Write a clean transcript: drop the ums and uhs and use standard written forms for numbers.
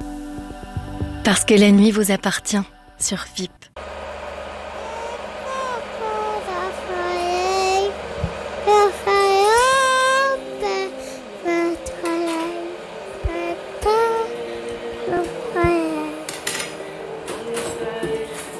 Parce que la nuit vous appartient sur VIP. Papa,